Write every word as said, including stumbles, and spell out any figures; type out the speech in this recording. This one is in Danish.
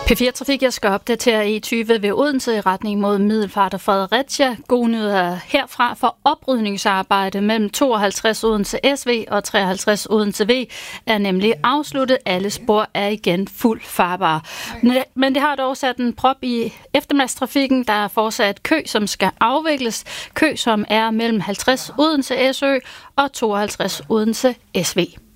P fire Trafik, jeg skal opdatere E tyve ved Odense i retning mod Middelfart og Fredericia. Gode nyheder herfra for oprydningsarbejde mellem tooghalvtreds Odense S V og treoghalvtreds Odense V er nemlig afsluttet. Alle spor er igen fuldt farbare. Men det har dog sat en prop i eftermiddagstrafikken. Der er fortsat kø, som skal afvikles. Kø, som er mellem halvtreds Odense S Ø og tooghalvtreds Odense S V.